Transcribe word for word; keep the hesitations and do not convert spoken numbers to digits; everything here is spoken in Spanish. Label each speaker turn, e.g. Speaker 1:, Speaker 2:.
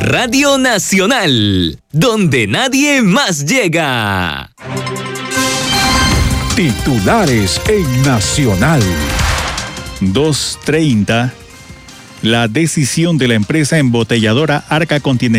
Speaker 1: Radio Nacional, donde nadie más llega.
Speaker 2: Titulares en Nacional.
Speaker 3: dos treinta. La decisión de la empresa embotelladora Arca Continental